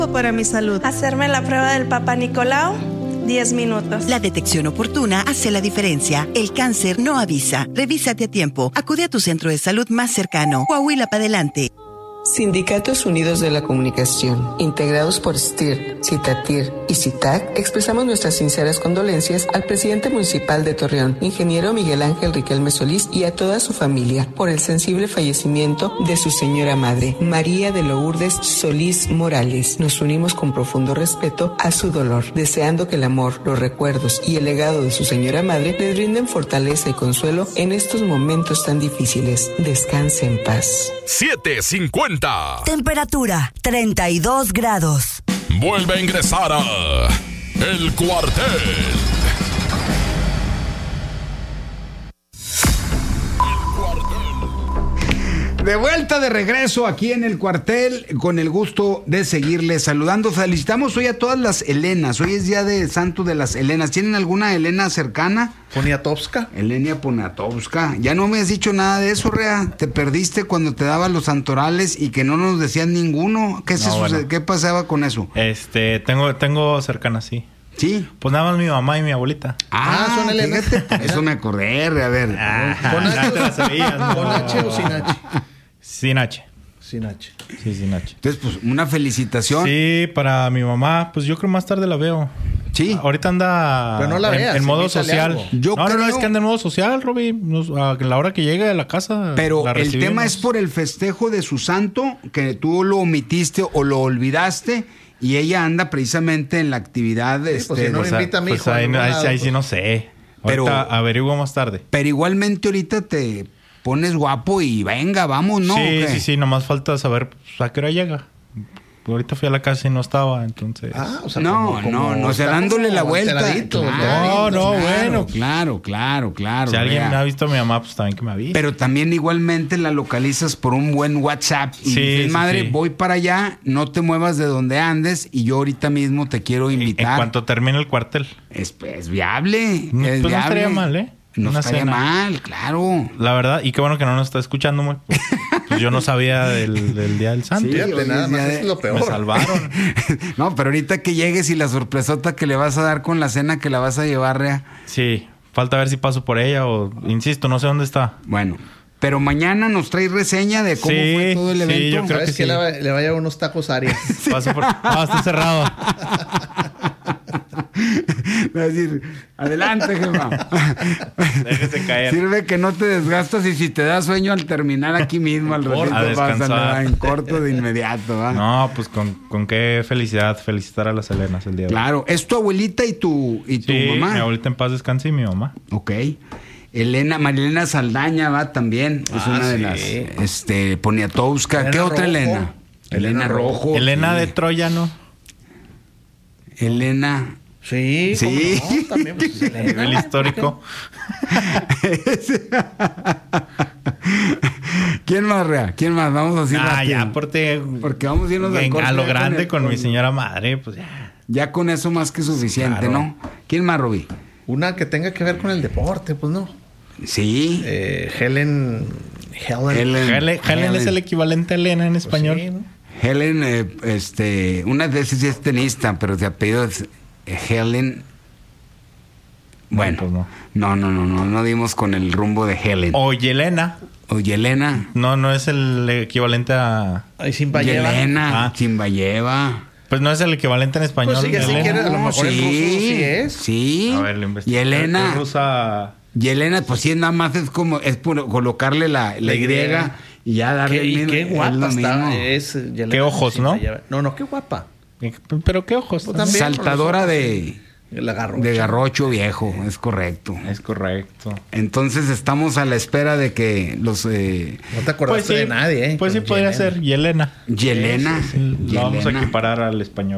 Para mi salud. Hacerme la prueba del Papa Nicolau, 10 minutos. La detección oportuna hace la diferencia. El cáncer no avisa. Revísate a tiempo. Acude a tu centro de salud más cercano. Coahuila para adelante. Sindicatos Unidos de la Comunicación, integrados por STIR, CITATIR y CITAC, expresamos nuestras sinceras condolencias al presidente municipal de Torreón, ingeniero Miguel Ángel Riquelme Solís, y a toda su familia por el sensible fallecimiento de su señora madre, María de Lourdes Solís Morales. Nos unimos con profundo respeto a su dolor, deseando que el amor, los recuerdos y el legado de su señora madre les brinden fortaleza y consuelo en estos momentos tan difíciles. Descanse en paz. 7:50. Temperatura 32 grados. Vuelve a ingresar a El Cuartel. De vuelta, de regreso aquí en El Cuartel, con el gusto de seguirles saludando. Felicitamos hoy a todas las Helenas. Hoy es día de Santo de las Helenas. ¿Tienen alguna Helena cercana? Poniatowska. Helena Poniatowska. Ya no me has dicho nada de eso, Rea. Te perdiste cuando te daban los santorales y que no nos decían ninguno. ¿Qué pasaba con eso? Tengo cercanas, sí. ¿Sí? Pues nada más mi mamá y mi abuelita. Son Helenas. Eso me acordé, a ver. ¿Con H o sin H? Sin H. Sin H. Sí, sin H. Entonces, pues, una felicitación. Sí, para mi mamá, pues yo creo más tarde la veo. Sí. Ahorita anda pero no la veas, en modo social. No, es que anda en modo social, Roby. A la hora que llegue a la casa. Pero la el tema es por el festejo de su santo, que tú lo omitiste o lo olvidaste. Y ella anda precisamente en la actividad. Sí, pues si no me invita a mi hijo. Ahí sí no sé. Pero averiguo más tarde. Pero igualmente ahorita te pones guapo y venga, vamos, ¿no? Sí. Nomás falta saber a qué hora llega. Ahorita fui a la casa y no estaba, entonces. O sea, no, dándole la vuelta. Bueno. Claro. Si alguien me ha visto a mi mamá, pues también que me avise. Pero también igualmente la localizas por un buen WhatsApp y dices, madre, voy para allá, no te muevas de donde andes y yo ahorita mismo te quiero invitar. En cuanto termine el cuartel. Es viable. No estaría mal, ¿eh? No estaría mal, claro. La verdad, y qué bueno que no nos está escuchando, muy. Pues yo no sabía del Día del Santo. Sí, nada más es lo peor. Me salvaron. No, pero ahorita que llegues y la sorpresota que le vas a dar con la cena que la vas a llevar, Rea. Sí, falta ver si paso por ella o, insisto, no sé dónde está. Bueno, pero mañana nos trae reseña de cómo fue todo el evento. Sí, yo creo que sí. Le vaya unos tacos Arias. Paso por... está cerrado. Va a decir, adelante, jefa. Déjese caer. Sirve que no te desgastas y si te da sueño al terminar aquí mismo al ratito a descansar en corto de inmediato, ¿va? No, pues con qué felicitar a las Helenas el día de hoy. Claro, ¿es tu abuelita y tu mamá? Mi abuelita en paz descanse y mi mamá. Ok. Marilena Saldaña va también. Es una de las Poniatowska. ¿Qué otra Elena? Elena Rojo. Elena de Troya, ¿no? Elena. Sí. No, también pues, a nivel histórico. ¿Quién más, Rea? ¿Quién más? Vamos a decir ya, porque vamos a irnos a lo grande con mi señora madre, pues ya. Ya con eso más que suficiente, claro. ¿No? ¿Quién más, Rubí? Una que tenga que ver con el deporte, pues no. Sí. Helen es el equivalente a Elena en español. Pues sí, ¿no? Helen, una de esas es tenista, pero de apellido es Helen. Bueno, pues no dimos con el rumbo de Helen. O Yelena. No es el equivalente a... Yelena, Chimbayeva. Pues no es el equivalente en español. Pues sí, si quieres, a lo mejor en ruso sí es. Sí. A ver, le investigo. Yelena. Rusa... Yelena, pues sí, nada más es por colocarle la Y y ya darle el mismo. Qué guapa está. Qué ojos, ¿no? No, qué guapa. Pero qué ojos. Pues saltadora de garrocho viejo, es correcto. Es correcto. Entonces estamos a la espera de que los... no te acordaste de nadie, ¿eh? Pues sí, podría ser Yelena. Yelena. La vamos a equiparar al español.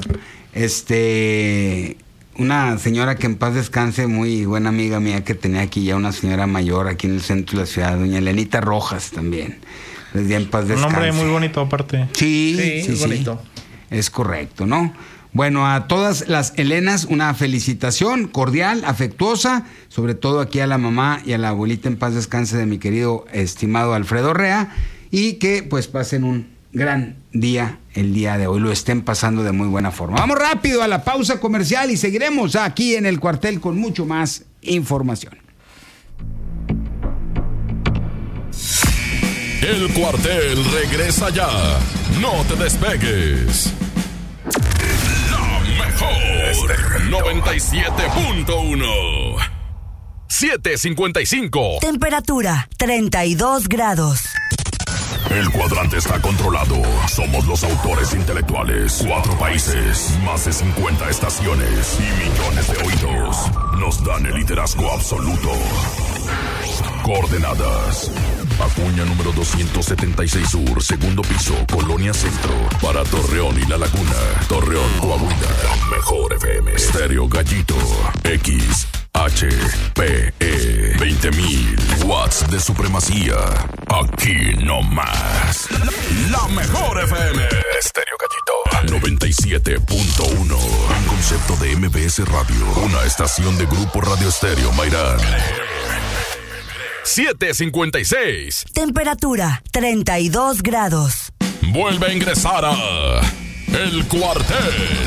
Una señora que en paz descanse, muy buena amiga mía que tenía aquí ya una señora mayor aquí en el centro de la ciudad, doña Elenita Rojas también. Desde en paz descanse. Un nombre muy bonito aparte. Sí, bonito. Es correcto, ¿no? Bueno, a todas las Helenas una felicitación cordial, afectuosa, sobre todo aquí a la mamá y a la abuelita en paz descanse de mi querido estimado Alfredo Rea, y que pues pasen un gran día el día de hoy, lo estén pasando de muy buena forma. Vamos rápido a la pausa comercial y seguiremos aquí en el cuartel con mucho más información. El cuartel regresa ya. No te despegues. La mejor 97.1 7:55. Temperatura 32 grados. El cuadrante está controlado. Somos los autores intelectuales. 4 países, más de 50 estaciones y millones de oídos nos dan el liderazgo absoluto. Coordenadas: Acuña número 276 Sur, segundo piso, Colonia Centro. Para Torreón y La Laguna, Torreón, Coahuila, Mejor FM. Estéreo Gallito, XHPE. 20,000 watts de supremacía. Aquí no más. La Mejor FM. Estéreo Gallito 97.1. Un concepto de MBS Radio. Una estación de Grupo Radio Estéreo Mairán. 7:56. Temperatura 32 grados. Vuelve a ingresar a El Cuartel.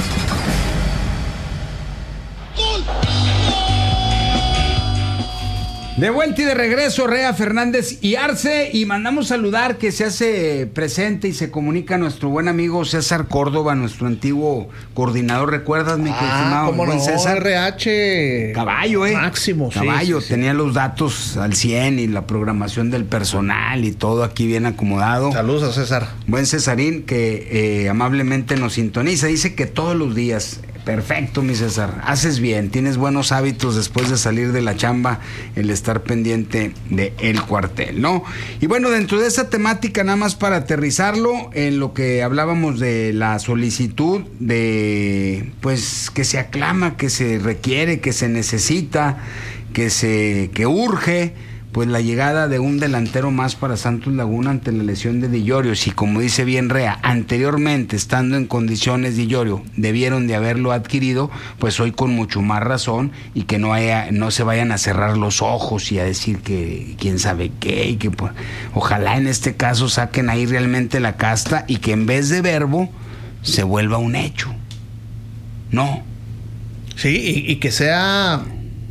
De vuelta y de regreso, Rea, Fernández y Arce, y mandamos saludar que se hace presente y se comunica nuestro buen amigo César Córdoba, nuestro antiguo coordinador. ¿Recuerdas, mi estimado cómo buen no, César? RH Caballo, máximo, Caballo, sí. tenía los datos al 100 y la programación del personal y todo aquí bien acomodado. Saludos a César. Buen Cesarín que amablemente nos sintoniza, dice que todos los días. Perfecto, mi César, haces bien, tienes buenos hábitos después de salir de la chamba, el estar pendiente de El Cuartel, ¿no? Y bueno, dentro de esa temática, nada más para aterrizarlo, en lo que hablábamos de la solicitud de, pues, que se aclama, que se requiere, que se necesita, que urge, pues la llegada de un delantero más para Santos Laguna ante la lesión de Di Llorio. Si, como dice bien Rea, anteriormente estando en condiciones Di Llorio debieron de haberlo adquirido, pues hoy con mucho más razón, y que no se vayan a cerrar los ojos y a decir que quién sabe qué, y que ojalá en este caso saquen ahí realmente la casta y que en vez de verbo se vuelva un hecho. No. Sí, y que sea...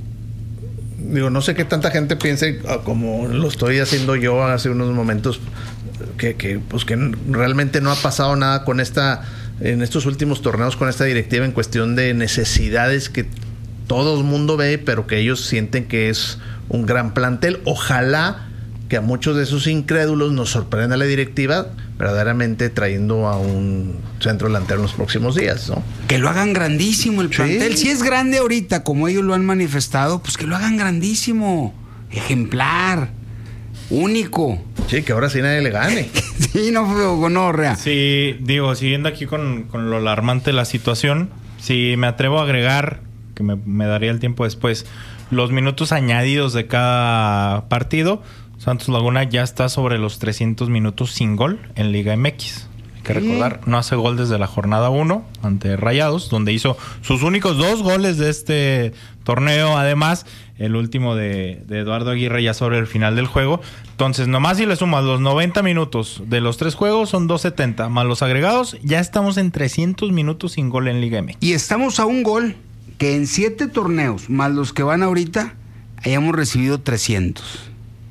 Digo, no sé qué tanta gente piense, como lo estoy haciendo yo hace unos momentos, que realmente no ha pasado nada con en estos últimos torneos con esta directiva en cuestión de necesidades que todo el mundo ve, pero que ellos sienten que es un gran plantel. Ojalá que a muchos de esos incrédulos nos sorprenda la directiva verdaderamente trayendo a un centro delantero en los próximos días, ¿no? Que lo hagan grandísimo el plantel. Si es grande ahorita, como ellos lo han manifestado, pues que lo hagan grandísimo, ejemplar, único. Sí, que ahora sí nadie le gane. Sí, no, Rea. Sí, digo, siguiendo aquí con lo alarmante de la situación, si me atrevo a agregar, que me daría el tiempo después, los minutos añadidos de cada partido, Santos Laguna ya está sobre los 300 minutos sin gol en Liga MX. Hay que recordar, no hace gol desde la jornada 1 ante Rayados, donde hizo sus únicos 2 goles de este torneo. Además, el último de Eduardo Aguirre ya sobre el final del juego. Entonces, nomás si le sumas los 90 minutos de los 3 juegos, son 270. Más los agregados, ya estamos en 300 minutos sin gol en Liga MX. Y estamos a un gol que en 7 torneos, más los que van ahorita, hayamos recibido 300.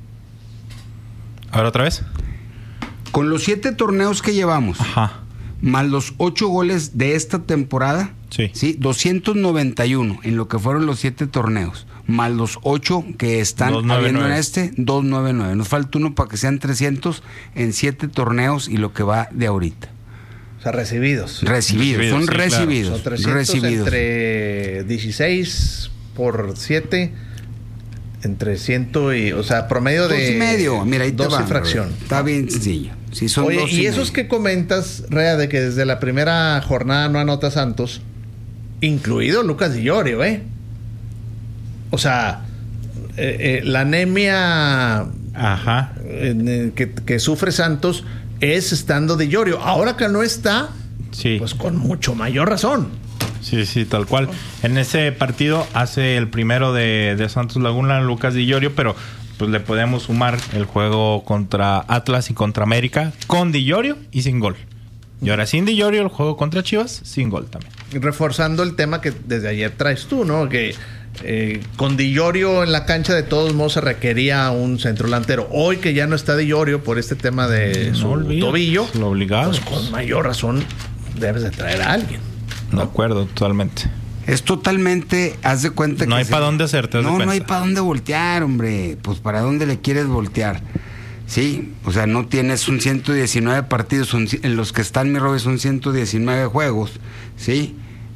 A ver, otra vez. Con los 7 torneos que llevamos, Ajá, más los 8 goles de esta temporada, sí, 291 en lo que fueron los 7 torneos, más los 8 que están habiendo en 299. Nos falta uno para que sean 300 en 7 torneos y lo que va de ahorita. O sea, recibidos, son sí, recibidos. Son 300 entre 16 por 7... entre 100 y... O sea, promedio de... 2,5. Mira, ahí 12 te va. fracción. Está bien sencillo. Sí, son. Oye, 2,5. y esos que comentas, Rea, de que desde la primera jornada no anota Santos, incluido Lucas Di Llorio, O sea, la anemia Ajá. Que sufre Santos es estando Di Llorio. Ahora que no está, Sí. pues con mucho mayor razón. Sí, tal cual. En ese partido hace el primero de Santos Laguna, Lucas Di Llorio, pero pues le podemos sumar el juego contra Atlas y contra América con Di Llorio y sin gol. Y ahora sin Di Llorio el juego contra Chivas sin gol también. Reforzando el tema que desde ayer traes tú, ¿no? Que con Di Llorio en la cancha de todos modos se requería un centro delantero. Hoy que ya no está Di Llorio por este tema de su tobillo, lo obligado. Pues con mayor razón debes de traer a alguien, ¿no? De acuerdo, totalmente. Es totalmente, haz de cuenta que... No hay para dónde hacerte, no hay para dónde voltear, hombre. Pues para dónde le quieres voltear. Sí, o sea, no tienes un 119 partidos, en los que están, mi Robert, son 119 juegos, ¿sí?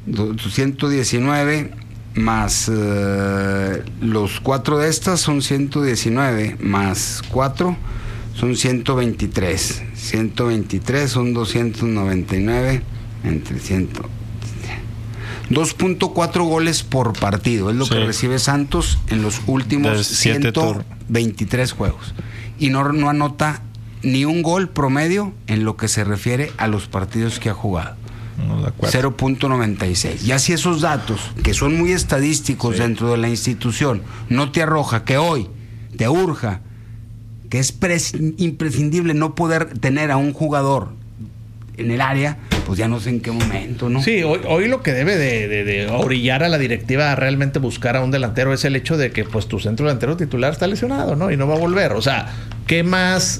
119 más los 4 de estas son 119, más 4 son 123. 123 son 299 entre 100. 2.4 goles por partido es lo que recibe Santos en los últimos 123 juegos. Y no anota ni un gol promedio en lo que se refiere a los partidos que ha jugado. No, de acuerdo. 0.96. Ya si esos datos, que son muy estadísticos dentro de la institución, no te arroja que hoy te urja, que es imprescindible no poder tener a un jugador en el área, pues ya no sé en qué momento, ¿no? Sí, hoy lo que debe de orillar a la directiva a realmente buscar a un delantero es el hecho de que pues tu centro delantero titular está lesionado, ¿no? Y no va a volver. O sea, ¿qué más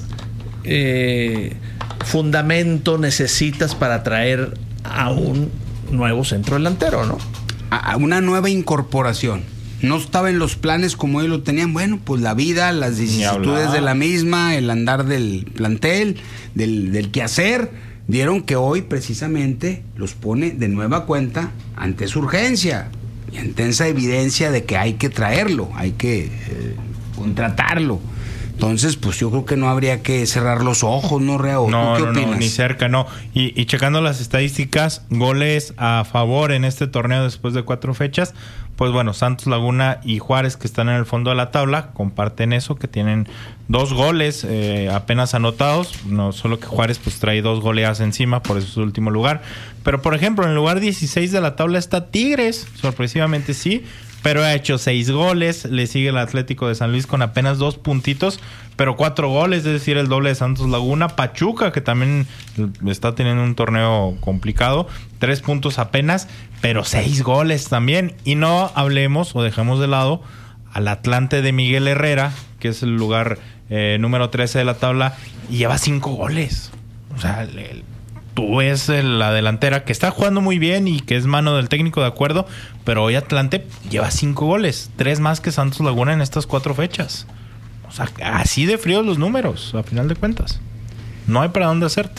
fundamento necesitas para traer a un nuevo centro delantero, ¿no? A una nueva incorporación. No estaba en los planes como ellos lo tenían. Bueno, pues la vida, las vicisitudes de la misma, el andar del plantel, del quehacer, dieron que hoy precisamente los pone de nueva cuenta ante su urgencia y ante esa evidencia de que hay que traerlo, hay que contratarlo. Entonces, pues yo creo que no habría que cerrar los ojos, ¿no, Reao? No, ¿Tú qué opinas? No, ni cerca, no. Y checando las estadísticas, goles a favor en este torneo después de 4 fechas, pues bueno, Santos Laguna y Juárez, que están en el fondo de la tabla, comparten eso, que tienen 2 goles apenas anotados, no solo que Juárez pues trae 2 goleadas encima, por eso es el último lugar. Pero por ejemplo, en el lugar 16 de la tabla está Tigres, sorpresivamente sí, pero ha hecho 6 goles, le sigue el Atlético de San Luis con apenas 2 puntitos, pero 4 goles, es decir, el doble de Santos Laguna. Pachuca, que también está teniendo un torneo complicado, 3 puntos apenas, pero 6 goles también. Y no hablemos o dejemos de lado al Atlante de Miguel Herrera, que es el lugar número 13 de la tabla, y lleva 5 goles. O sea, tú ves la delantera que está jugando muy bien y que es mano del técnico, de acuerdo, pero hoy Atlante lleva 5 goles, 3 más que Santos Laguna en estas 4 fechas. O sea, así de fríos los números, a final de cuentas. No hay para dónde hacerte.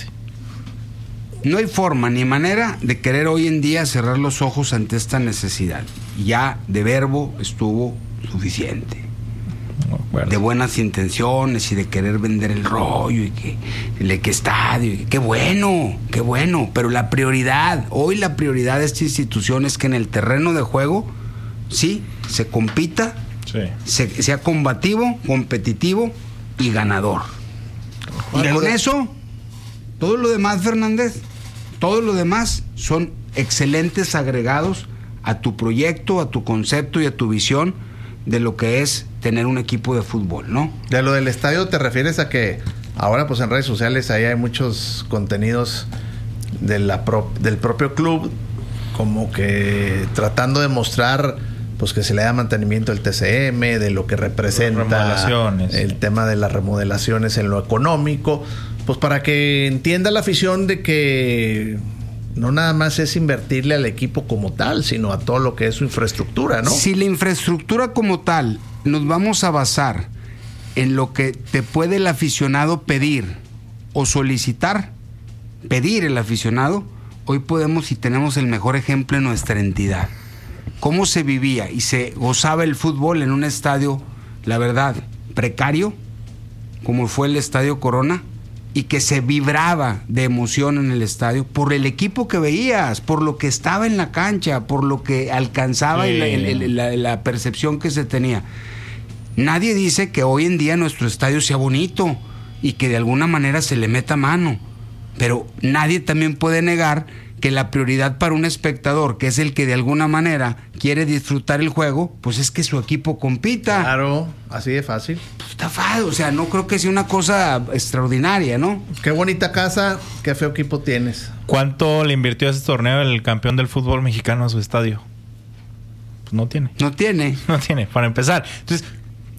No hay forma ni manera de querer hoy en día cerrar los ojos ante esta necesidad. Ya de verbo estuvo suficiente. De buenas intenciones y de querer vender el rollo y que estadio, y qué bueno, pero la prioridad, hoy la prioridad de esta institución es que en el terreno de juego sí se compita, sea combativo, competitivo y ganador. Y con eso, todo lo demás, Fernández, todo lo demás son excelentes agregados a tu proyecto, a tu concepto y a tu visión de lo que es tener un equipo de fútbol, ¿no? De lo del estadio te refieres a que ahora pues en redes sociales ahí hay muchos contenidos del propio club como que tratando de mostrar pues que se le da mantenimiento al TCM, de lo que representa el tema de las remodelaciones en lo económico, pues para que entienda la afición de que no nada más es invertirle al equipo como tal, sino a todo lo que es su infraestructura, ¿no? Si la infraestructura como tal nos vamos a basar en lo que te puede el aficionado pedir o solicitar, pedir el aficionado, hoy podemos y tenemos el mejor ejemplo en nuestra entidad. Cómo se vivía y se gozaba el fútbol en un estadio, la verdad, precario, como fue el Estadio Corona, y que se vibraba de emoción en el estadio por el equipo que veías, por lo que estaba en la cancha, por lo que alcanzaba y la percepción que se tenía. Nadie dice que hoy en día nuestro estadio sea bonito y que de alguna manera se le meta mano, pero nadie también puede negar que la prioridad para un espectador, que es el que de alguna manera quiere disfrutar el juego, pues es que su equipo compita. Claro, así de fácil. Pues está fácil, o sea, no creo que sea una cosa extraordinaria, ¿no? Qué bonita casa, qué feo equipo tienes. ¿Cuánto le invirtió a ese torneo el campeón del fútbol mexicano a su estadio? Pues no tiene. No tiene. No tiene, para empezar. Entonces,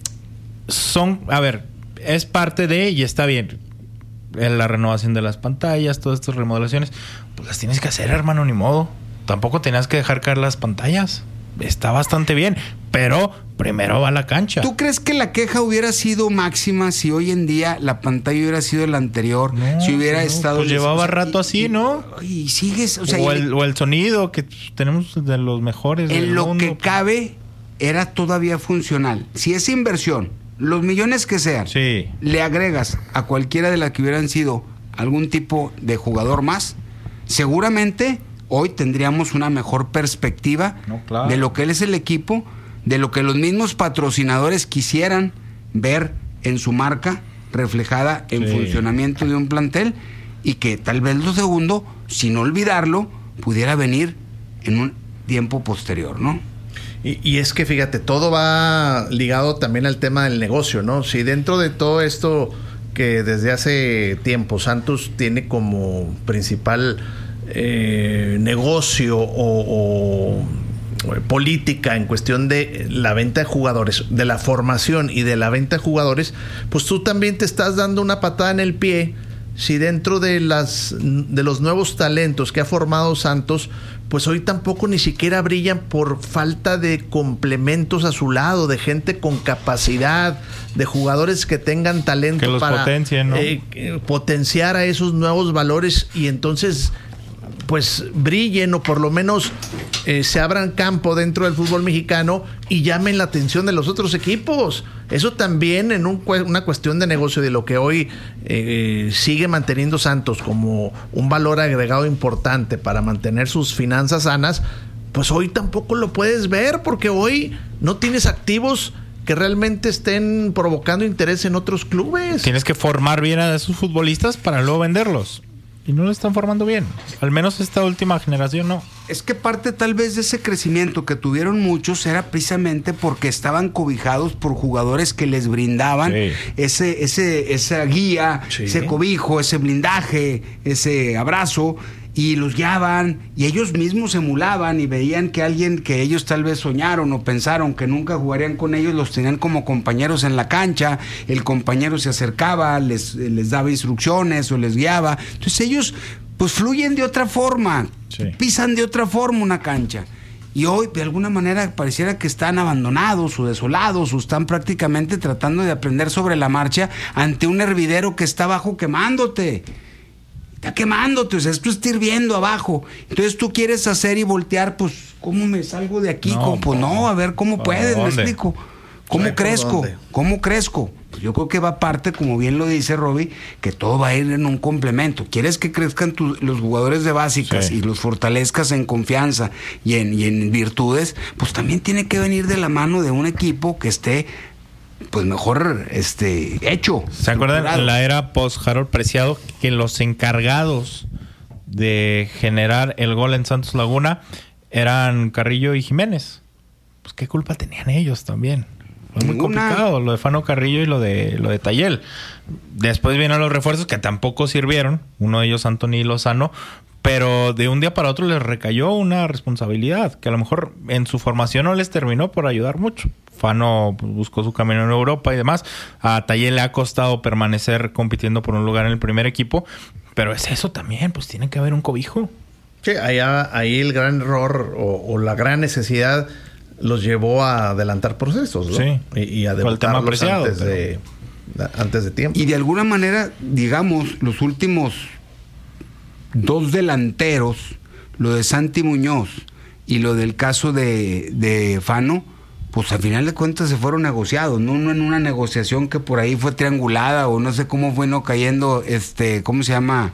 es parte de, y está bien, la renovación de las pantallas, todas estas remodelaciones, pues las tienes que hacer, hermano, ni modo. Tampoco tenías que dejar caer las pantallas. Está bastante bien, pero primero va a la cancha. ¿Tú crees que la queja hubiera sido máxima si hoy en día la pantalla hubiera sido la anterior? No, si hubiera estado... Pues llevaba rato así, ¿no? Y sigues... O sea, o el sonido, que tenemos de los mejores del mundo. En lo que cabe, era todavía funcional. Si esa inversión, los millones que sean, sí, le agregas a cualquiera de las que hubieran sido algún tipo de jugador más, seguramente hoy tendríamos una mejor perspectiva de lo que es el equipo, de lo que los mismos patrocinadores quisieran ver en su marca reflejada en funcionamiento de un plantel, y que tal vez lo segundo, sin olvidarlo, pudiera venir en un tiempo posterior, ¿no? Y es que fíjate, todo va ligado también al tema del negocio, ¿no? Si dentro de todo esto que desde hace tiempo Santos tiene como principal negocio o política en cuestión de la venta de jugadores, de la formación y de la venta de jugadores, pues tú también te estás dando una patada en el pie si dentro de los nuevos talentos que ha formado Santos, pues hoy tampoco ni siquiera brillan por falta de complementos a su lado, de gente con capacidad, de jugadores que tengan talento que los para potencien, ¿no? Potenciar a esos nuevos valores, y entonces pues brillen, o por lo menos se abran campo dentro del fútbol mexicano y llamen la atención de los otros equipos. Eso también en una cuestión de negocio, de lo que hoy sigue manteniendo Santos como un valor agregado importante para mantener sus finanzas sanas, pues hoy tampoco lo puedes ver, porque hoy no tienes activos que realmente estén provocando interés en otros clubes. Tienes que formar bien a esos futbolistas para luego venderlos. Y no lo están formando bien. Al menos esta última generación no. Es que parte tal vez de ese crecimiento que tuvieron muchos era precisamente porque estaban cobijados por jugadores que les brindaban esa guía, ese cobijo, ese blindaje, ese abrazo, y los guiaban, y ellos mismos emulaban y veían que alguien que ellos tal vez soñaron o pensaron que nunca jugarían con ellos, los tenían como compañeros en la cancha. El compañero se acercaba, les daba instrucciones o les guiaba. Entonces ellos pues fluyen de otra forma, pisan de otra forma una cancha. Y hoy de alguna manera pareciera que están abandonados o desolados, o están prácticamente tratando de aprender sobre la marcha ante un hervidero que está abajo quemándote. Está quemándote, o sea, esto está hirviendo abajo. Entonces tú quieres hacer y voltear, pues, ¿cómo me salgo de aquí? Pues no, a ver cómo puedes, me explico. ¿Cómo crezco? ¿Cómo crezco? Pues yo creo que va parte, como bien lo dice Roby, que todo va a ir en un complemento. ¿Quieres que crezcan los jugadores de básicas y los fortalezcas en confianza y en virtudes? Pues también tiene que venir de la mano de un equipo que esté pues mejor hecho. ¿Se acuerdan en la era post Harold Preciado que los encargados de generar el gol en Santos Laguna eran Carrillo y Jiménez? Pues qué culpa tenían ellos también. Fue muy complicado lo de Fano Carrillo y lo de Tayel. Después vienen los refuerzos que tampoco sirvieron, uno de ellos Anthony Lozano, pero de un día para otro les recayó una responsabilidad que a lo mejor en su formación no les terminó por ayudar mucho. Fano buscó su camino en Europa y demás. A Tayel le ha costado permanecer compitiendo por un lugar en el primer equipo, pero es eso también, pues tiene que haber un cobijo. Sí, ahí el gran error o la gran necesidad los llevó a adelantar procesos, ¿no? Sí. Y a debutarlos antes de tiempo. Y de alguna manera, digamos, los últimos dos delanteros, lo de Santi Muñoz y lo del caso de Fano, pues al final de cuentas se fueron negociados, no en una negociación que por ahí fue triangulada o no sé cómo fue cayendo, ¿cómo se llama?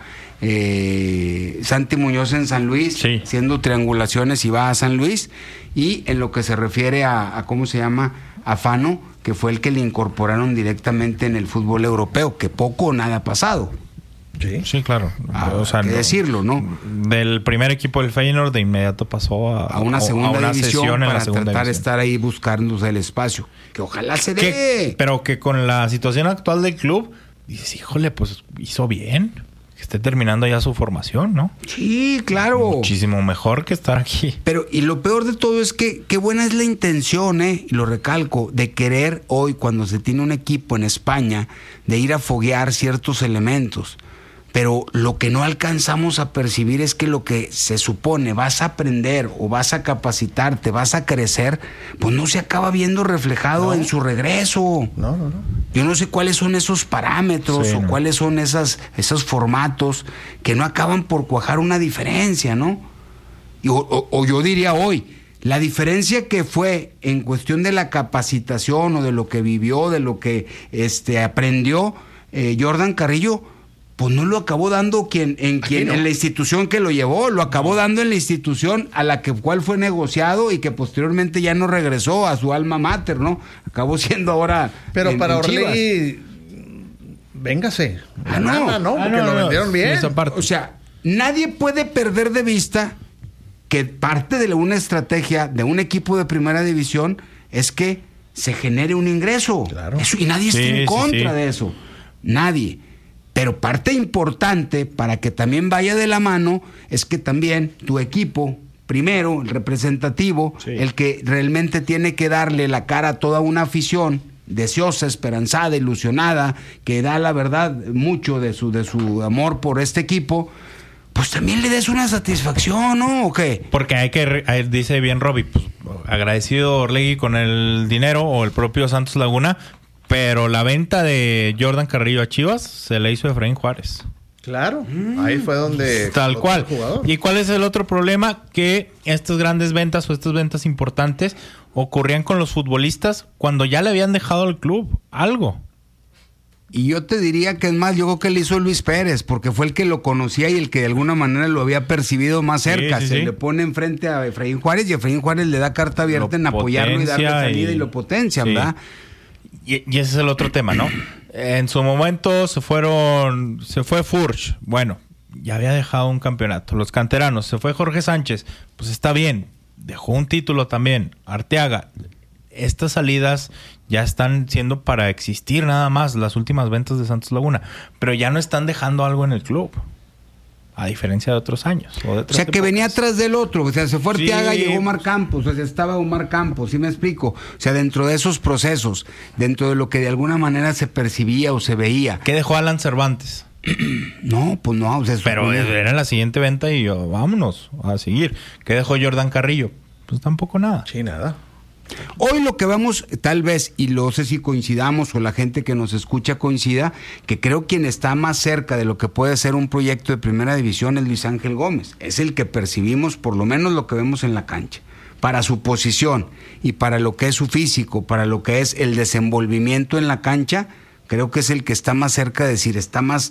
Santi Muñoz en San Luis, haciendo triangulaciones y va a San Luis. Y en lo que se refiere a ¿cómo se llama? A Fano, que fue el que le incorporaron directamente en el fútbol europeo, que poco o nada ha pasado. Sí, claro. Hay que decirlo, ¿no? Del primer equipo del Feyenoord de inmediato pasó a una segunda división sesión para en la segunda tratar de división. estar ahí buscándose el espacio. Que ojalá se dé. Pero que con la situación actual del club, dices, híjole, pues hizo bien. Que esté terminando ya su formación, ¿no? Sí, claro. Muchísimo mejor que estar aquí. Pero, y lo peor de todo es que qué buena es la intención, y lo recalco, de querer hoy, cuando se tiene un equipo en España, de ir a foguear ciertos elementos. Pero lo que no alcanzamos a percibir es que lo que se supone vas a aprender o vas a capacitarte, vas a crecer, pues no se acaba viendo reflejado en su regreso. No. Yo no sé cuáles son esos parámetros Sí, o no. cuáles son esos formatos que no acaban por cuajar una diferencia, ¿no? O yo diría hoy, la diferencia que fue en cuestión de la capacitación o de lo que vivió, de lo que aprendió Jordan Carrillo, pues no lo acabó dando en la institución que lo llevó, lo acabó dando en la institución a la cual fue negociado y que posteriormente ya no regresó a su alma mater, ¿no? Acabó siendo ahora. Pero para Chivas. Orlegui, véngase. No. Porque lo vendieron bien. Esa parte. O sea, nadie puede perder de vista que parte de una estrategia de un equipo de primera división es que se genere un ingreso. Claro. Eso, y nadie está en contra sí. de eso. Nadie. Pero parte importante para que también vaya de la mano es que también tu equipo, primero, el representativo, el que realmente tiene que darle la cara a toda una afición deseosa, esperanzada, ilusionada, que da la verdad mucho de su amor por este equipo, pues también le des una satisfacción, ¿no? ¿O qué? Porque dice bien Robbie, pues, agradecido Orlegui con el dinero o el propio Santos Laguna, pero la venta de Jordan Carrillo a Chivas se le hizo a Efraín Juárez. Claro, ahí fue donde... Tal cual. Jugador. ¿Y cuál es el otro problema? Que estas grandes ventas o estas ventas importantes ocurrían con los futbolistas cuando ya le habían dejado al club algo. Y yo te diría que es más, yo creo que le hizo Luis Pérez, porque fue el que lo conocía y el que de alguna manera lo había percibido más cerca. Sí. Le pone enfrente a Efraín Juárez y Efraín Juárez le da carta abierta en apoyarlo y darle salida y lo potencia, sí. ¿verdad? Y ese es el otro tema, ¿no? En su momento se fue Furch. Bueno, ya había dejado un campeonato. Los canteranos, se fue Jorge Sánchez. Pues está bien. Dejó un título también. Arteaga. Estas salidas ya están siendo para existir nada más, las últimas ventas de Santos Laguna. Pero ya no están dejando algo en el club. A diferencia de otros años. O sea, que venía atrás del otro. O sea, se fue Arteaga, Sí. llegó Omar Campos. O sea, estaba Omar Campos, ¿sí me explico? O sea, dentro de esos procesos, dentro de lo que de alguna manera se percibía o se veía. ¿Qué dejó Alan Cervantes? No, pues no. O sea, Pero era la siguiente venta y yo, vámonos a seguir. ¿Qué dejó Jordan Carrillo? Pues tampoco nada. Sí, nada. Hoy lo que vemos, tal vez, y no sé si coincidamos o la gente que nos escucha coincida, que creo quien está más cerca de lo que puede ser un proyecto de primera división es Luis Ángel Gómez. Es el que percibimos, por lo menos lo que vemos en la cancha. Para su posición y para lo que es su físico, para lo que es el desenvolvimiento en la cancha, creo que es el que está más cerca de decir, está más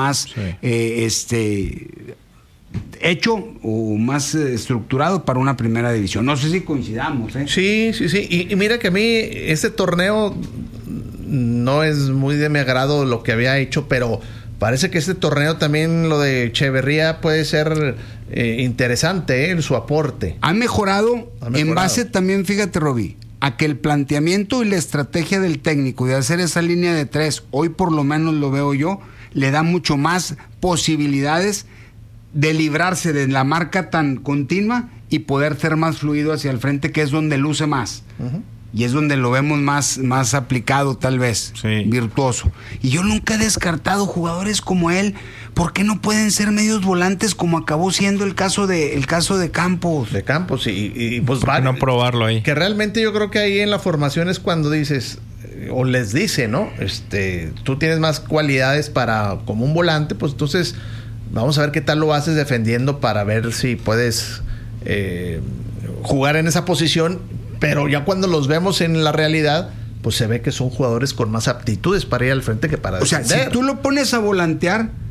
hecho o más estructurado para una primera división. No sé si coincidamos, ¿eh? Sí. Y mira que a mí este torneo no es muy de mi agrado lo que había hecho, pero parece que este torneo también, lo de Echeverría, puede ser interesante, su aporte. Ha mejorado en base también, fíjate, Roby, a que el planteamiento y la estrategia del técnico de hacer esa línea de 3, hoy por lo menos lo veo yo, le da mucho más posibilidades de librarse de la marca tan continua y poder ser más fluido hacia el frente, que es donde luce más. Uh-huh. Y es donde lo vemos más aplicado, tal vez, virtuoso. Y yo nunca he descartado jugadores como él. ¿Por qué no pueden ser medios volantes como acabó siendo el caso de Campos? De Campos, y pues ¿por qué no probarlo ahí? Que realmente yo creo que ahí en la formación es cuando dices, o les dice, ¿no? Tú tienes más cualidades para como un volante, pues entonces vamos a ver qué tal lo haces defendiendo para ver si puedes jugar en esa posición. Pero ya cuando los vemos en la realidad, pues se ve que son jugadores con más aptitudes para ir al frente que para defender. O sea, si tú lo pones a volantear,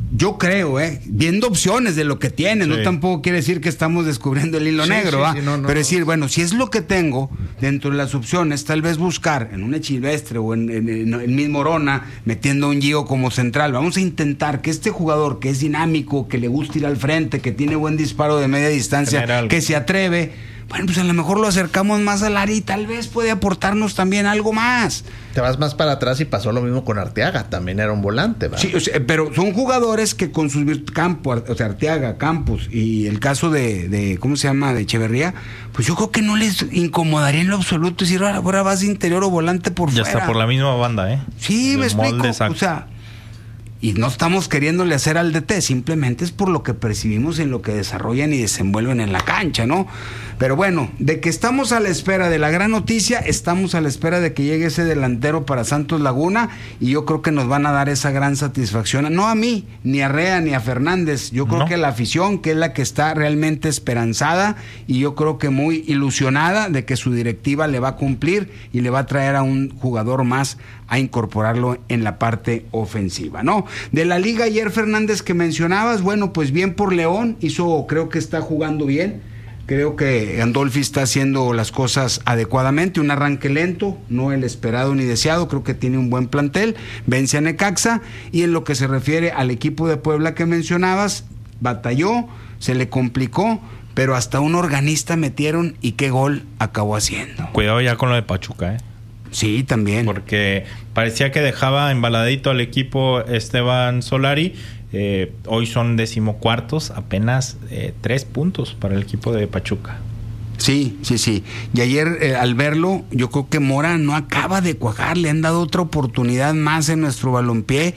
yo creo, viendo opciones de lo que tiene, no tampoco quiere decir que estamos descubriendo el hilo negro, pero decir, bueno, si es lo que tengo, dentro de las opciones, tal vez buscar en un Echeverri o en mismo Orona, metiendo a un Gio como central, vamos a intentar que este jugador que es dinámico, que le gusta ir al frente, que tiene buen disparo de media distancia, que se atreve, bueno, pues a lo mejor lo acercamos más al área y tal vez puede aportarnos también algo más. Te vas más para atrás y pasó lo mismo con Arteaga, también era un volante, ¿verdad? Sí, pero son jugadores que con sus Campos, Arteaga, Campos y el caso de ¿cómo se llama? De Echeverría, pues yo creo que no les incomodaría en lo absoluto decir, ahora vas de interior o volante por fuera. Ya está por la misma banda, Sí, me explico, o sea, y no estamos queriéndole hacer al DT, simplemente es por lo que percibimos en lo que desarrollan y desenvuelven en la cancha, ¿no? Pero bueno, de que estamos a la espera de la gran noticia, estamos a la espera de que llegue ese delantero para Santos Laguna y yo creo que nos van a dar esa gran satisfacción, no a mí, ni a Rea, ni a Fernández, yo creo que la afición, que es la que está realmente esperanzada y yo creo que muy ilusionada de que su directiva le va a cumplir y le va a traer a un jugador más a incorporarlo en la parte ofensiva, ¿no? De la liga ayer, Fernández, que mencionabas, bueno, pues bien por León, creo que está jugando bien. Creo que Gandolfi está haciendo las cosas adecuadamente, un arranque lento, no el esperado ni deseado, creo que tiene un buen plantel, vence a Necaxa, y en lo que se refiere al equipo de Puebla que mencionabas, batalló, se le complicó, pero hasta un organista metieron y qué gol acabó haciendo. Cuidado ya con lo de Pachuca, Sí, también. Porque parecía que dejaba embaladito al equipo Esteban Solari. Hoy son 14º, apenas 3 puntos para el equipo de Pachuca. Sí. Y ayer al verlo, yo creo que Mora no acaba de cuajar, le han dado otra oportunidad más en nuestro balompié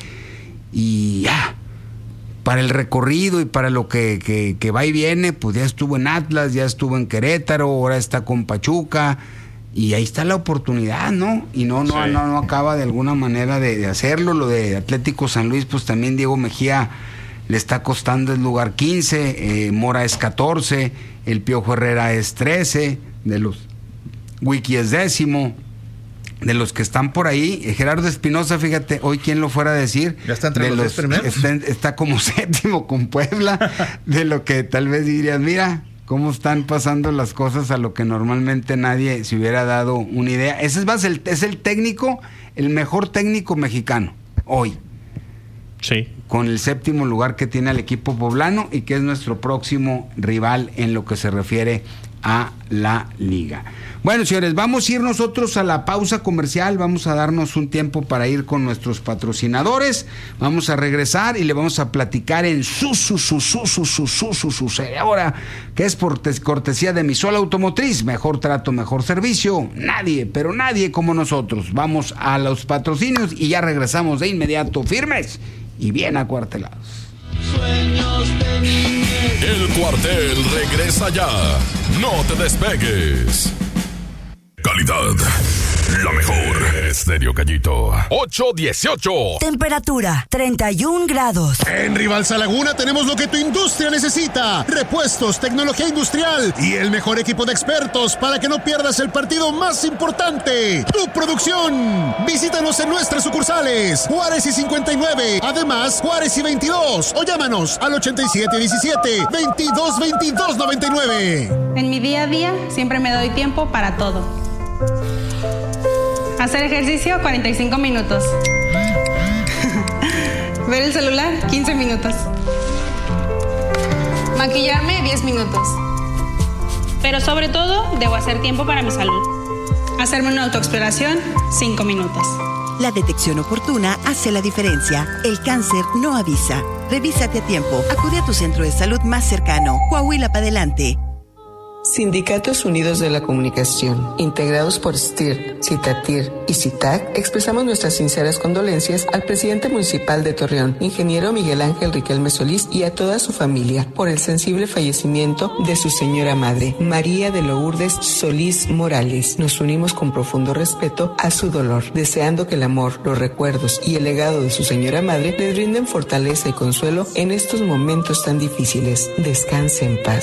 y ya. Para el recorrido y para lo que va y viene, pues ya estuvo en Atlas, ya estuvo en Querétaro, ahora está con Pachuca. Y ahí está la oportunidad, ¿no? Y no acaba de alguna manera de hacerlo. Lo de Atlético San Luis, pues también Diego Mejía le está costando el lugar 15, Mora es 14, el Piojo Herrera es 13, de los Wiki es 10º, de los que están por ahí, Gerardo Espinosa, fíjate, hoy quién lo fuera a decir. Ya está entre los 10 primeros. Está como 7º con Puebla, de lo que tal vez dirías, mira cómo están pasando las cosas a lo que normalmente nadie se hubiera dado una idea. Ese es el técnico, el mejor técnico mexicano, hoy. Sí. Con el 7º lugar que tiene el equipo poblano y que es nuestro próximo rival en lo que se refiere a la liga. Bueno, señores, vamos a ir nosotros a la pausa comercial, vamos a darnos un tiempo para ir con nuestros patrocinadores, vamos a regresar y le vamos a platicar en su ahora, que es por cortesía de Misol Automotriz, mejor trato, mejor servicio, nadie como nosotros. Vamos a los patrocinios y ya regresamos de inmediato, firmes y bien acuartelados. El cuartel regresa ya. No te despegues. Calidad, la mejor. Estéreo Callito 818. Temperatura 31 grados. En Rivalsa Laguna tenemos lo que tu industria necesita: repuestos, tecnología industrial y el mejor equipo de expertos para que no pierdas el partido más importante, tu producción. Visítanos en nuestras sucursales Juárez y 59, además Juárez y 22, o llámanos al 8717-222299. En mi día a día siempre me doy tiempo para todo. Hacer ejercicio 45 minutos. Ver el celular 15 minutos. Maquillarme 10 minutos. Pero sobre todo debo hacer tiempo para mi salud. Hacerme una autoexploración 5 minutos. La detección oportuna hace la diferencia. El cáncer no avisa. Revísate a tiempo. Acude a tu centro de salud más cercano. Coahuila para adelante. Sindicatos Unidos de la Comunicación, integrados por STIR, CITATIR y CITAC, expresamos nuestras sinceras condolencias al presidente municipal de Torreón, ingeniero Miguel Ángel Riquelme Solís, y a toda su familia por el sensible fallecimiento de su señora madre, María de Lourdes Solís Morales. Nos unimos con profundo respeto a su dolor, deseando que el amor, los recuerdos y el legado de su señora madre les brinden fortaleza y consuelo en estos momentos tan difíciles. Descanse en paz.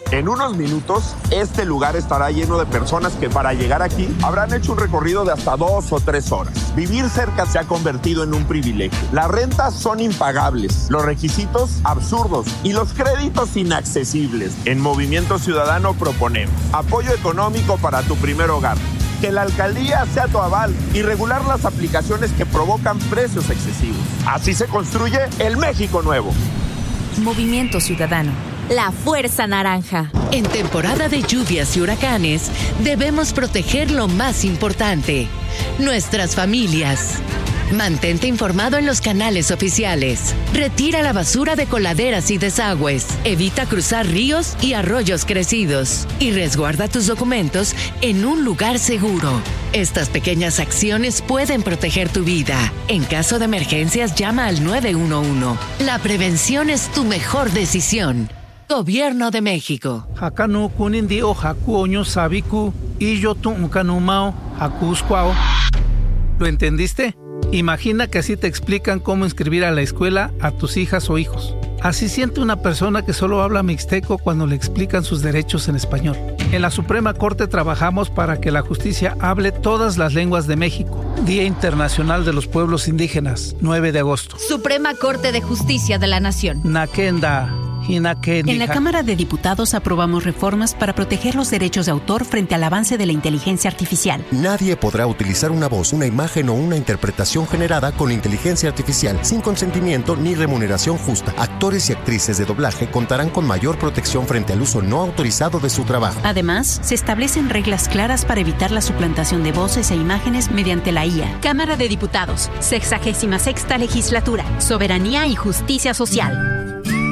En unos minutos, este lugar estará lleno de personas que para llegar aquí habrán hecho un recorrido de hasta 2 o 3 horas. Vivir cerca se ha convertido en un privilegio. Las rentas son impagables, los requisitos absurdos y los créditos inaccesibles. En Movimiento Ciudadano proponemos apoyo económico para tu primer hogar, que la alcaldía sea tu aval y regular las aplicaciones que provocan precios excesivos. Así se construye el México nuevo. Movimiento Ciudadano. La Fuerza Naranja. En temporada de lluvias y huracanes, debemos proteger lo más importante, nuestras familias. Mantente informado en los canales oficiales. Retira la basura de coladeras y desagües. Evita cruzar ríos y arroyos crecidos. Y resguarda tus documentos en un lugar seguro. Estas pequeñas acciones pueden proteger tu vida. En caso de emergencias, llama al 911. La prevención es tu mejor decisión. Gobierno de México. Hakanu kunindi o haku oño sabiku y yo tu ukanumao hakuskwao. ¿Lo entendiste? Imagina que así te explican cómo inscribir a la escuela a tus hijas o hijos. Así siente una persona que solo habla mixteco cuando le explican sus derechos en español. En la Suprema Corte trabajamos para que la justicia hable todas las lenguas de México. Día Internacional de los Pueblos Indígenas, 9 de agosto. Suprema Corte de Justicia de la Nación. Nakenda. En la Cámara de Diputados aprobamos reformas para proteger los derechos de autor frente al avance de la inteligencia artificial. Nadie podrá utilizar una voz, una imagen o una interpretación generada con inteligencia artificial sin consentimiento ni remuneración justa. Actores y actrices de doblaje contarán con mayor protección frente al uso no autorizado de su trabajo. Además, se establecen reglas claras para evitar la suplantación de voces e imágenes mediante la IA. Cámara de Diputados, 66ª Legislatura, Soberanía y Justicia Social.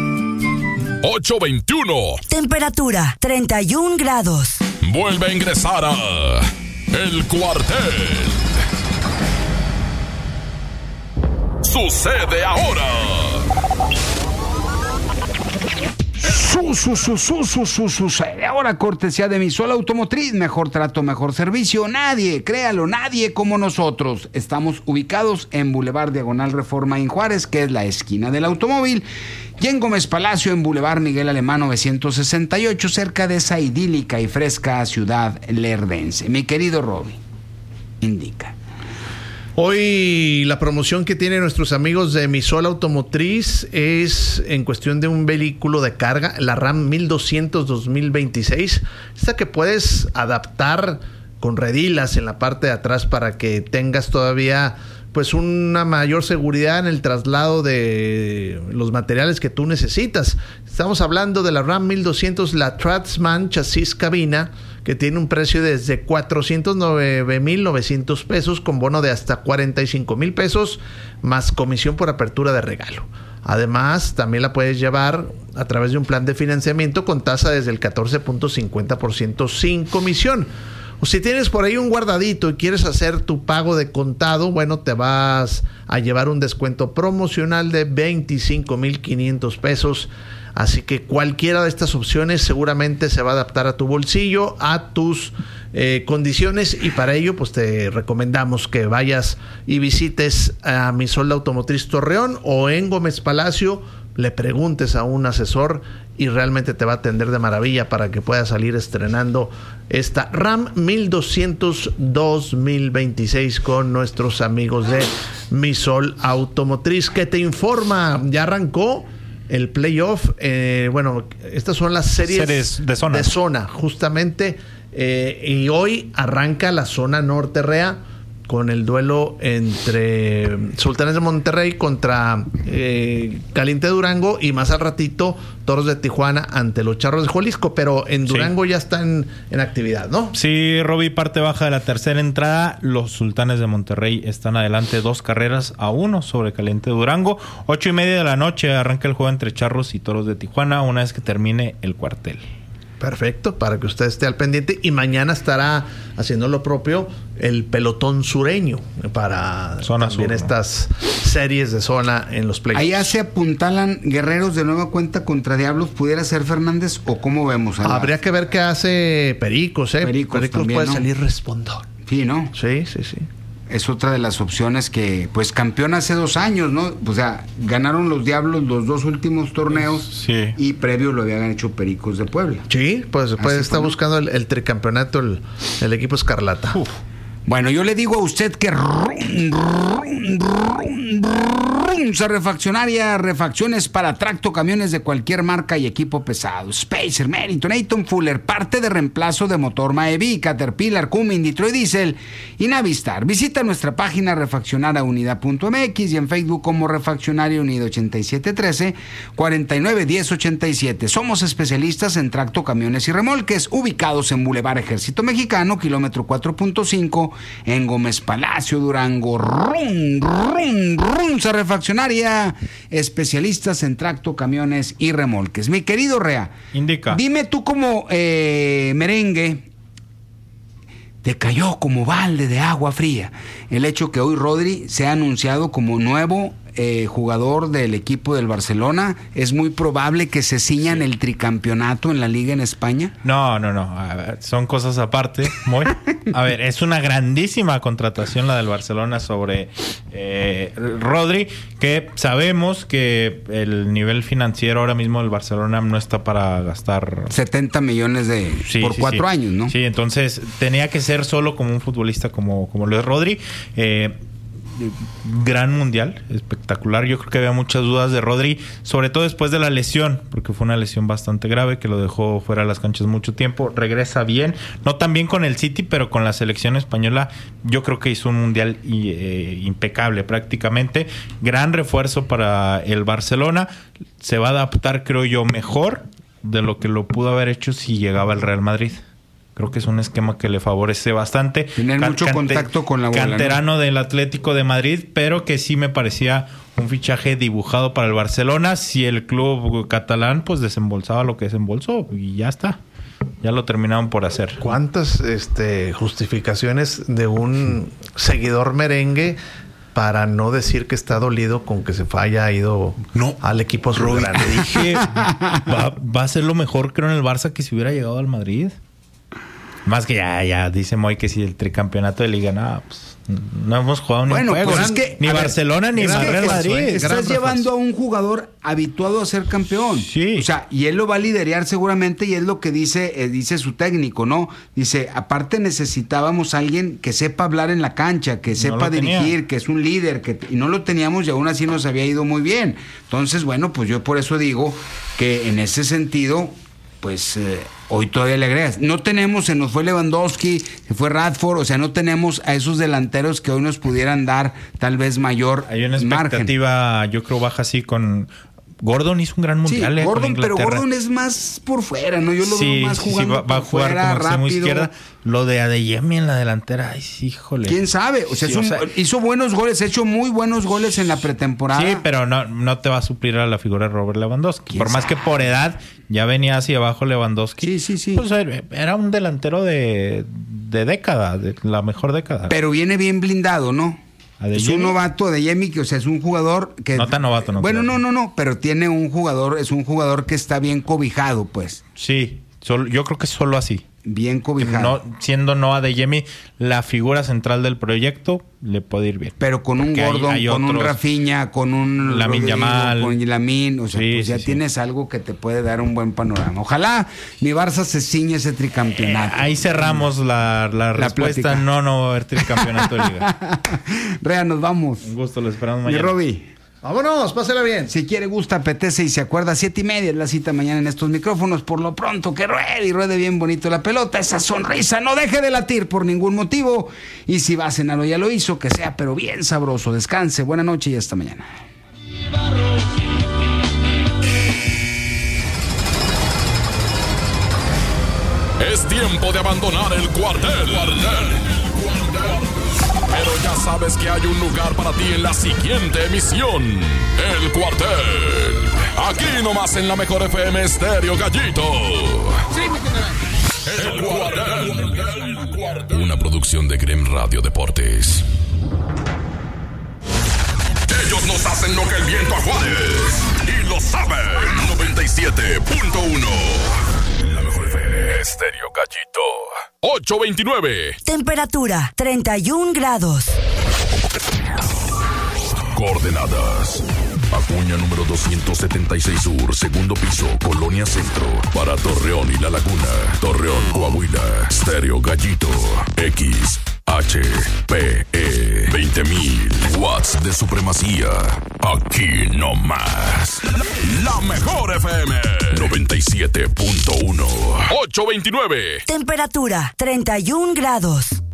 8:21. Temperatura 31 grados. Vuelve a ingresar a El Cuartel. Sucede ahora. Sucede ahora, cortesía de Misol Automotriz. Mejor trato, mejor servicio. Nadie, créalo, nadie como nosotros. Estamos ubicados en Boulevard Diagonal Reforma en Juárez, que es la esquina del automóvil, y en Gómez Palacio, en Boulevard Miguel Alemán 968, cerca de esa idílica y fresca ciudad lerdense. Mi querido Roby, indica. Hoy la promoción que tienen nuestros amigos de Misol Automotriz es en cuestión de un vehículo de carga, la Ram 1200 2026, esta que puedes adaptar con redilas en la parte de atrás para que tengas todavía pues una mayor seguridad en el traslado de los materiales que tú necesitas. Estamos hablando de la Ram 1200, la Tradsman chasis cabina, que tiene un precio desde 409,900 pesos con bono de hasta 45,000 pesos más comisión por apertura de regalo. Además, también la puedes llevar a través de un plan de financiamiento con tasa desde el 14.50% sin comisión. O si tienes por ahí un guardadito y quieres hacer tu pago de contado, bueno, te vas a llevar un descuento promocional de 25,500 pesos. Así que cualquiera de estas opciones seguramente se va a adaptar a tu bolsillo, a tus condiciones, y para ello pues te recomendamos que vayas y visites a Misol Automotriz Torreón o en Gómez Palacio, le preguntes a un asesor y realmente te va a atender de maravilla para que puedas salir estrenando esta Ram 1200 2026 con nuestros amigos de Misol Automotriz, que te informa, ya arrancó el playoff. Bueno, estas son las series de zona justamente, y hoy arranca la zona norte rea con el duelo entre Sultanes de Monterrey contra Caliente Durango, y más al ratito Toros de Tijuana ante los Charros de Jalisco, pero en Durango ya están en actividad, ¿no? Sí, Roby, parte baja de la tercera entrada, los Sultanes de Monterrey están adelante 2-1 sobre Caliente Durango. 8:30 de la noche arranca el juego entre Charros y Toros de Tijuana una vez que termine el cuartel. Perfecto, para que usted esté al pendiente. Y mañana estará haciendo lo propio el pelotón sureño para zona también sur, estas series de zona en los playoffs. Allá se apuntalan Guerreros de nueva cuenta contra Diablos. ¿Pudiera ser Fernández o cómo vemos? Habría que ver qué hace Pericos, ¿eh? Pericos también, puede ¿no? salir respondón. Sí, ¿no? Sí. es otra de las opciones que, pues, campeón hace 2 años, ¿no? O sea, ganaron los Diablos los 2 últimos torneos y previo lo habían hecho Pericos de Puebla. Sí, pues está buscando el tricampeonato el equipo Escarlata. Bueno, yo le digo a usted que Refaccionaria, refacciones para tracto, camiones de cualquier marca y equipo pesado. Spacer, Meriton, Eaton, Fuller, parte de reemplazo de motor Maevi, Caterpillar, Cummins, Detroit Diesel y Navistar. Visita nuestra página refaccionariaunida.mx y en Facebook como Refaccionaria Unida 8713-491087. Somos especialistas en tracto, camiones y remolques, ubicados en Boulevard Ejército Mexicano, kilómetro 4.5, en Gómez Palacio, Durango. Refaccionaria, especialistas en tracto, camiones y remolques. Mi querido Rea, indica. Dime tú como merengue, te cayó como balde de agua fría el hecho que hoy Rodri se ha anunciado como nuevo jugador del equipo del Barcelona. ¿Es muy probable que se ciñan el tricampeonato en la liga en España? No. A ver, son cosas aparte. A ver, es una grandísima contratación la del Barcelona sobre Rodri, que sabemos que el nivel financiero ahora mismo del Barcelona no está para gastar 70 millones por 4 años, ¿no? Sí, entonces tenía que ser solo como un futbolista como lo es Rodri. Gran mundial, espectacular. Yo creo que había muchas dudas de Rodri, sobre todo después de la lesión, porque fue una lesión bastante grave que lo dejó fuera de las canchas mucho tiempo. Regresa bien, no tan bien con el City, pero con la selección española yo creo que hizo un mundial impecable prácticamente. Gran refuerzo para el Barcelona. Se va a adaptar, creo yo, mejor de lo que lo pudo haber hecho si llegaba al Real Madrid. Creo que es un esquema que le favorece bastante. Tener mucho contacto con la bola, canterano, ¿no?, del Atlético de Madrid, pero que sí me parecía un fichaje dibujado para el Barcelona. Si el club catalán pues desembolsaba lo que desembolsó y ya está. Ya lo terminaron por hacer. ¿Cuántas justificaciones de un seguidor merengue para no decir que está dolido con que se haya ido al equipo azulgrana? Le dije, va a ser lo mejor, creo, en el Barça que si hubiera llegado al Madrid. Más que ya dice Moy que si el tricampeonato de Liga, pues no hemos jugado ni un juego. Pues es que, ni Barcelona ni Real Madrid. Estás llevando a un jugador habituado a ser campeón. Sí. O sea, y él lo va a liderar seguramente, y es lo que dice su técnico, ¿no? Dice, aparte necesitábamos a alguien que sepa hablar en la cancha, que sepa dirigir, que es un líder, y no lo teníamos y aún así nos había ido muy bien. Entonces, bueno, pues yo por eso digo que en ese sentido, pues hoy todavía le agregas. No tenemos, se nos fue Lewandowski, se fue Radford, o sea, no tenemos a esos delanteros que hoy nos pudieran dar tal vez mayor margen. Hay una expectativa, yo creo, baja así con... Gordon hizo un gran mundial. Sí, Gordon, pero Gordon es más por fuera, ¿no? Yo lo veo más jugando va a jugar fuera, como extremo rápido. Izquierda. Lo de Adeyemi en la delantera, ay, híjole. ¿Quién sabe? O sea, hizo buenos goles, ha hecho muy buenos goles en la pretemporada. Sí, pero no te va a suplir a la figura de Robert Lewandowski. Por más que por edad ya venía hacia abajo Lewandowski. Sí. Pues era un delantero de década, de la mejor década. Pero viene bien blindado, ¿no? Es un novato de Adeyemi, que, o sea, es un jugador que... No tan novato, no. Bueno, no, pero tiene un jugador, es un jugador que está bien cobijado, pues. Sí, yo creo que es solo así. Bien cobijado. Siendo Adeyemi la figura central del proyecto, le puede ir bien. Pero con un Gordon, con un Rafinha, con un Lamine Yamal, con Lamine, o sea, pues ya tienes algo que te puede dar un buen panorama. Ojalá mi Barça se ciñe ese tricampeonato. Ahí cerramos la respuesta. Plática. No va a haber tricampeonato de Liga. Rea, nos vamos. Un gusto, lo esperamos mañana. Y Roby, vámonos, pásela bien. Si quiere, gusta, apetece y se acuerda, 7:30 es la cita mañana en estos micrófonos. Por lo pronto, que ruede bien bonito la pelota. Esa sonrisa no deje de latir por ningún motivo. Y si va a cenar o ya lo hizo, que sea pero bien sabroso. Descanse, buena noche y hasta mañana. Es tiempo de abandonar el cuartel. Pero ya sabes que hay un lugar para ti en la siguiente emisión. El Cuartel. Aquí nomás en la mejor FM Estéreo Gallito. El Cuartel. Una producción de Grem Radio Deportes. Ellos nos hacen lo que el viento a Juárez. Y lo saben. 97.1. La mejor FM Estéreo Gallito. 8:29. Temperatura 31 grados. Coordenadas: Acuña número 276 Sur, segundo piso, Colonia Centro. Para Torreón y La Laguna, Torreón, Coahuila. Stereo Gallito, XHPE. 20,000 watts de supremacía. Aquí no más. La mejor FM 97.1. 829. Temperatura 31 grados.